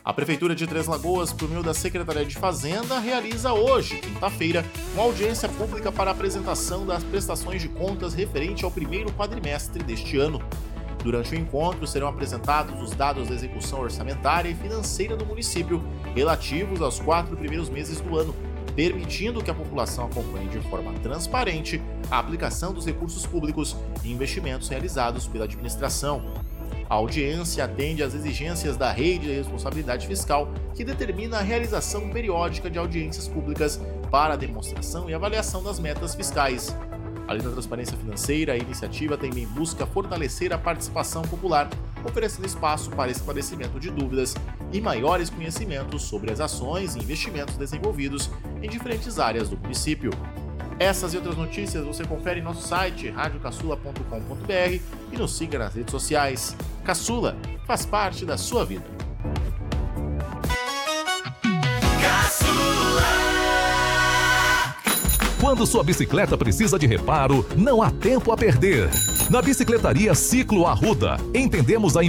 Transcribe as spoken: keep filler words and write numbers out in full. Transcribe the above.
A Prefeitura de Três Lagoas, por meio da Secretaria de Fazenda, realiza hoje, quinta-feira, uma audiência pública para a apresentação das prestações de contas referente ao primeiro quadrimestre deste ano. Durante o encontro, serão apresentados os dados da execução orçamentária e financeira do município relativos aos quatro primeiros meses do ano, permitindo que a população acompanhe de forma transparente a aplicação dos recursos públicos e investimentos realizados pela administração. A audiência atende às exigências da Lei de Responsabilidade Fiscal, que determina a realização periódica de audiências públicas para a demonstração e avaliação das metas fiscais. Além da transparência financeira, a iniciativa também busca fortalecer a participação popular, oferecendo espaço para esclarecimento de dúvidas e maiores conhecimentos sobre as ações e investimentos desenvolvidos em diferentes áreas do município. Essas e outras notícias você confere em nosso site rádio caçula ponto com ponto b r e nos siga nas redes sociais. Caçula faz parte da sua vida. Quando sua bicicleta precisa de reparo, não há tempo a perder. Na Bicicletaria Ciclo Arruda, entendemos a